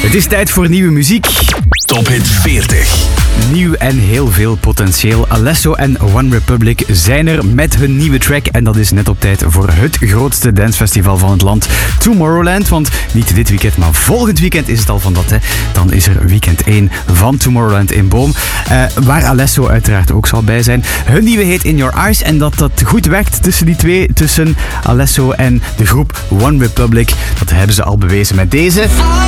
Het is tijd voor nieuwe muziek. Top Hit 40. Nieuw en heel veel potentieel. Alesso en OneRepublic zijn er met hun nieuwe track. En dat is net op tijd voor het grootste dancefestival van het land, Tomorrowland. Want niet dit weekend, maar volgend weekend is het al van dat. Hè. Dan is er weekend 1 van Tomorrowland in Boom. Waar Alesso uiteraard ook zal bij zijn. Hun nieuwe heet In Your Eyes. En dat goed werkt tussen die twee, tussen Alesso en de groep OneRepublic. Dat hebben ze al bewezen met deze.